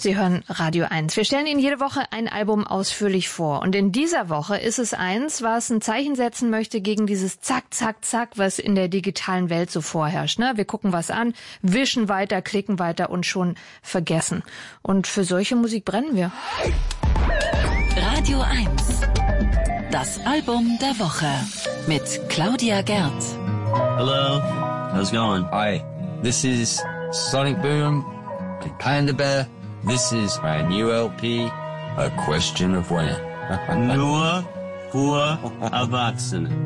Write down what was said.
Sie hören Radio 1. Wir stellen Ihnen jede Woche ein Album ausführlich vor. Und in dieser Woche ist es eins, was ein Zeichen setzen möchte gegen dieses Zack, Zack, Zack, was in der digitalen Welt so vorherrscht. Wir gucken was an, wischen weiter, klicken weiter und schon vergessen. Und für solche Musik brennen wir. Radio 1. Das Album der Woche mit Claudia Gerd. Hello, how's it going? Hi, this is Sonic Boom and Panda Bear. This is my new LP, A Question of When. Nur für Erwachsene.